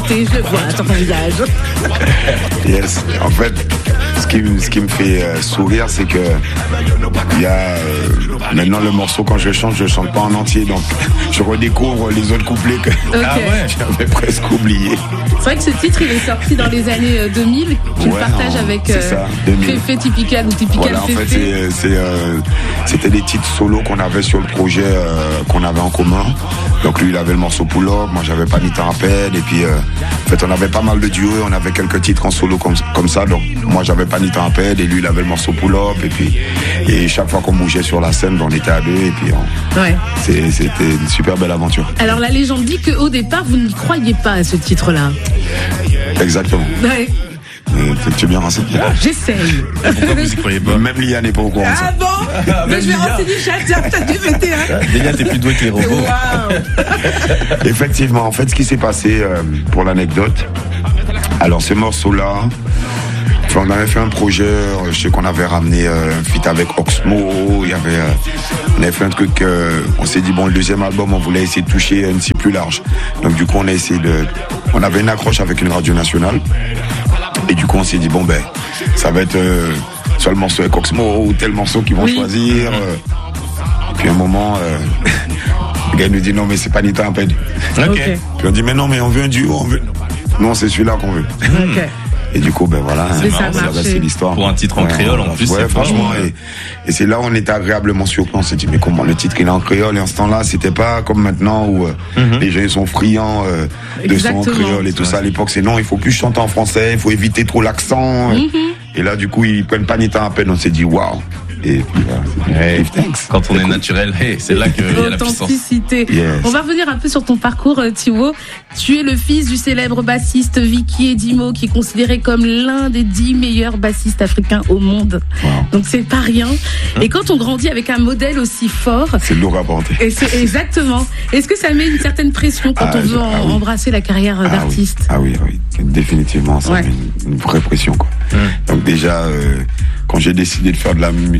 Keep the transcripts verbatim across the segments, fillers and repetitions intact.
chanter, je le vois sur ton visage. Yes, en fait, ce qui, ce qui me fait euh, sourire, c'est que il y a euh, maintenant le morceau, quand je chante, je ne chante pas en entier, donc je redécouvre les autres couplets que okay. ah ouais, j'avais presque oublié. C'est vrai que ce titre, il est sorti dans les années deux mille, tu ouais, le partages non, avec euh, Féfé Typical ou Typical voilà, en fait, c'est, c'est, euh, c'était des titres solos qu'on avait sur le projet, euh, qu'on avait en commun. Donc lui, il avait le morceau Pull Up, moi j'avais Pas ni temps à peine, et puis euh, en fait on avait pas mal de duos, on avait quelques titres en solo comme, comme ça, donc moi j'avais Pas ni temps à peine, et lui il avait le morceau Pull Up, et puis et chaque fois qu'on bougeait sur la scène, on était à deux, et puis on, ouais. c'est, c'était une super belle aventure. Alors la légende dit qu'au départ vous n'y croyez pas à ce titre-là. Exactement. Ouais. Euh, tu es bien renseigné. Ah, j'essaye. Pourquoi vous y croyez pas? Même Lia n'est pas au courant. Ah bon ah, mais je vais renseigner Chadia, t'as dû fêter. Hein. Lia, t'es plus doué que les robots. Wow. Effectivement, en fait, ce qui s'est passé, euh, pour l'anecdote, alors ce morceau-là, enfin, on avait fait un projet, euh, je sais qu'on avait ramené euh, un feat avec Oxmo, il y avait, euh, on avait fait un truc, euh, on s'est dit, bon, le deuxième album, on voulait essayer de toucher une cible plus large. Donc du coup, on a essayé de, on avait une accroche avec une radio nationale. Et du coup, on s'est dit, bon, ben, ça va être euh, soit le morceau avec Oxmo ou tel morceau qu'ils vont oui. choisir. Euh. Et puis, à un moment, euh, le gars nous dit, non, mais c'est pas ni temps à peine. Okay. Okay. Puis on dit, mais non, mais on veut un duo. On veut... Non, c'est celui-là qu'on veut. Okay. Et du coup, ben voilà, c'est, hein, ça c'est, c'est l'histoire. Pour un titre en ouais, créole, en plus. Ouais, c'est franchement. pas, ouais. Et, et c'est là où on était agréablement surpris. On s'est dit, mais comment le titre il est en créole? Et en ce temps-là, c'était pas comme maintenant où euh, mm-hmm. les gens sont friands euh, de son créole et tout ouais. ça. À l'époque, c'est non, il faut plus chanter en français, il faut éviter trop l'accent. Mm-hmm. Et là, du coup, ils prennent pas ni temps à peine. On s'est dit, waouh. Et puis, voilà, hey, quand on est naturel, hey, c'est là qu'il y a la puissance. Authenticité. Yes. On va revenir un peu sur ton parcours, Thibaut. Tu es le fils du célèbre bassiste Vicky Edimo, qui est considéré comme l'un des dix meilleurs bassistes africains au monde. Wow. Donc c'est pas rien. Hein? Et quand on grandit avec un modèle aussi fort, c'est lourd à porter. Et c'est exactement. Est-ce que ça met une certaine pression quand ah, on veut ah, oui. embrasser la carrière ah, d'artiste? Ah oui, ah oui, définitivement, ça ouais. met une, une vraie pression, quoi. Hum. Donc déjà. Euh, Quand j'ai décidé de faire de la, de,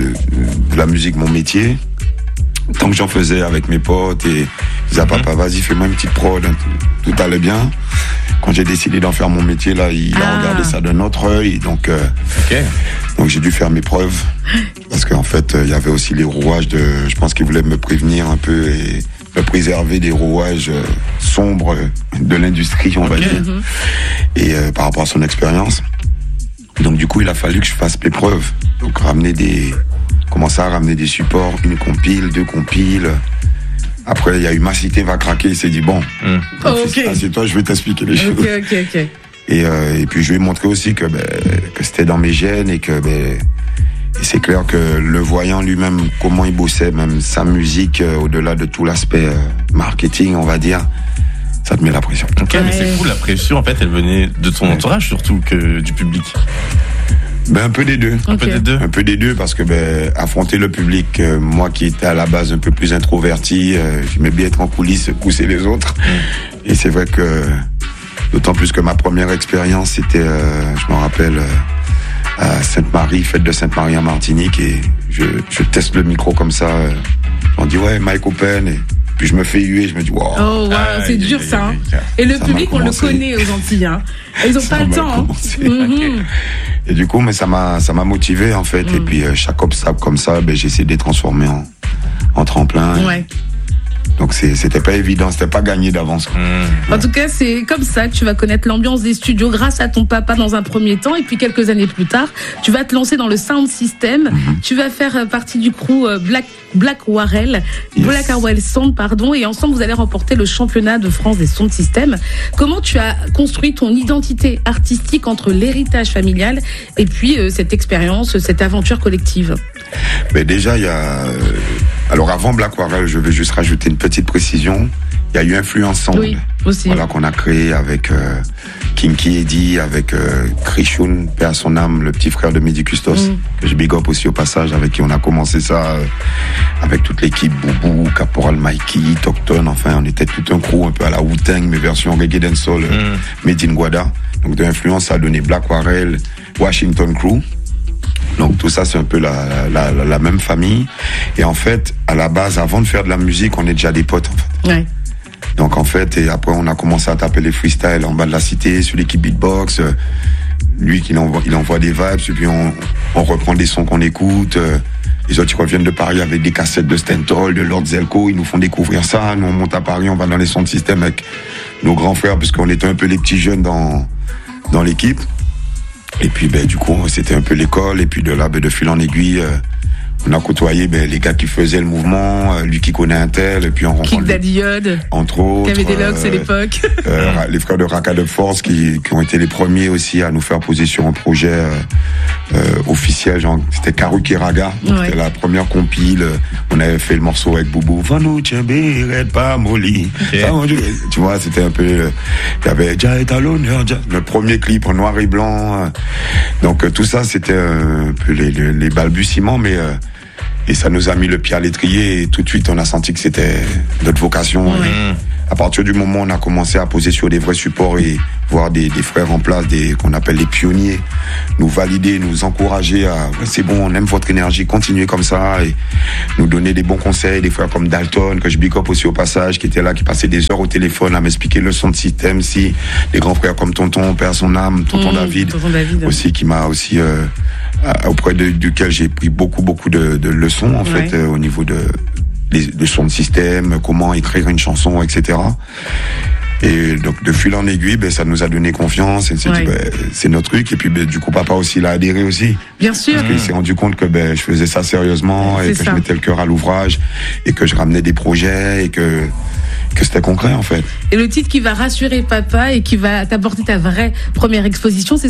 de la musique mon métier, tant que j'en faisais avec mes potes et je disais à papa, vas-y, fais-moi une petite prod, tout allait bien. Quand j'ai décidé d'en faire mon métier, là, il ah. a regardé ça d'un autre œil, donc, euh, okay. donc j'ai dû faire mes preuves. Parce qu'en fait, il y avait aussi les rouages de, je pense qu'il voulait me prévenir un peu et me préserver des rouages euh, sombres de l'industrie, on okay. va dire. Mm-hmm. Et euh, par rapport à son expérience. Donc du coup, il a fallu que je fasse mes preuves. Donc ramener des, commencer à ramener des supports, une compile, deux compiles. Après, il y a eu Ma Cité va craquer. Il s'est dit bon, mm. oh, okay. assieds-toi, je vais t'expliquer les choses. Okay, okay, okay. Et, euh, et puis je lui ai montré aussi que, ben, que c'était dans mes gènes et que ben, et c'est clair que le voyant lui-même, comment il bossait, même sa musique, euh, au-delà de tout l'aspect euh, marketing, on va dire. Ça te met la pression. Ok, ouais. Mais c'est cool, la pression, en fait, elle venait de ton ouais. entourage surtout que du public. Ben, un peu des deux. Okay. Un peu des deux. Un peu des deux parce que, ben, affronter le public, euh, moi qui étais à la base un peu plus introverti, euh, j'aimais bien être en coulisses, pousser les autres. Mm. Et c'est vrai que, d'autant plus que ma première expérience, c'était, euh, je m'en rappelle, euh, à Sainte-Marie, fête de Sainte-Marie en Martinique, et je, je teste le micro comme ça. Euh, on dit, ouais, Mike Open, et puis je me fais huer, je me dis, wow. Oh, wow, ah, c'est dur ça. Hein. Et le ça public, on le connaît aux Antilles. Hein. Ils ont ça pas le temps. Hein. Mm-hmm. Et du coup, mais ça m'a, ça m'a motivé en fait. Mm. Et puis euh, chaque obstacle comme ça, ben, j'essaie de les transformer en, en tremplin. Ouais. Donc c'est, c'était pas évident, c'était pas gagné d'avance. Mmh. En tout cas, c'est comme ça que tu vas connaître l'ambiance des studios grâce à ton papa dans un premier temps, et puis quelques années plus tard, tu vas te lancer dans le sound system. Mmh. Tu vas faire partie du crew Black Black Warrel, yes. Black Warrel Sound, pardon, et ensemble vous allez remporter le championnat de France des sound systems. Comment tu as construit ton identité artistique entre l'héritage familial et puis euh, cette expérience, cette aventure collective? Mais déjà, il y a. Alors avant Black Warrel, je vais juste rajouter une petite précision. Il y a eu Influence Sound, oui, aussi. Voilà, qu'on a créé avec euh, Kinky Eddie, avec euh, Krishoun, paix à son âme, le petit frère de Mehdi Custos, mm. que je big up aussi au passage, avec qui on a commencé ça, euh, avec toute l'équipe, Boubou, Caporal Mikey, Tocton, enfin on était tout un crew un peu à la Wu-Tang, mais version reggae dancehall, euh, mm. made in Guada. Donc de Influence, ça a donné Black Warrel, Washington Crew. Donc tout ça c'est un peu la, la, la, la même famille. Et en fait, à la base, avant de faire de la musique, on est déjà des potes en fait. Ouais. Donc en fait, et après on a commencé à taper les freestyles en bas de la cité, sur l'équipe beatbox. Euh, lui qui envoie, il envoie des vibes, et puis on, on reprend des sons qu'on écoute. Euh, les autres ils reviennent de Paris avec des cassettes de Stentol, de Lord Zelko, ils nous font découvrir ça. Nous on monte à Paris, on va dans les sons de système avec nos grands frères, parce qu'on était un peu les petits jeunes dans dans l'équipe. Et puis ben du coup c'était un peu l'école, et puis de là ben, de fil en aiguille. Euh, On a côtoyé ben, les gars qui faisaient le mouvement, euh, lui qui connaît un tel, et puis on rencontre... Kid Daddy Yod, entre autres. Qui avait des logs euh, à l'époque. Euh, les frères de Raka de Force qui, qui ont été les premiers aussi à nous faire poser sur un projet euh, euh, officiel. Genre, c'était Karuki Raga. Ouais. C'était la première compile. On avait fait le morceau avec Boubou. Vanu Tchembe, Red pas Molly. Tu vois, c'était un peu... Il y avait Jah est à l'honneur, le premier clip en noir et blanc. Donc tout ça, c'était un peu les, les, les balbutiements, mais... Euh, Et ça nous a mis le pied à l'étrier, et tout de suite on a senti que c'était notre vocation. Ouais. À partir du moment où on a commencé à poser sur des vrais supports et voir des, des frères en place, des, qu'on appelle les pionniers, nous valider, nous encourager à c'est bon, on aime votre énergie, continuez comme ça, et nous donner des bons conseils, des frères comme Dalton, que je big up aussi au passage, qui était là, qui passait des heures au téléphone à m'expliquer le son de système, si des grands frères comme Tonton, Père son âme, Tonton mmh, David, Tonton David aussi, qui m'a aussi... Euh, auprès de, duquel j'ai pris beaucoup beaucoup de, de leçons en ouais. fait euh, au niveau de des de son de système, comment écrire une chanson, et cetera. Et donc de fil en aiguille, ben ça nous a donné confiance, et c'est, ouais. dit, ben, c'est notre truc. Et puis ben, du coup papa aussi l'a adhéré aussi. Bien sûr. Parce qu'il s'est rendu compte que ben je faisais ça sérieusement, c'est et que ça. Je mettais le cœur à l'ouvrage, et que je ramenais des projets, et que que c'était concret en fait. Et le titre qui va rassurer papa et qui va t'apporter ta vraie première exposition, c'est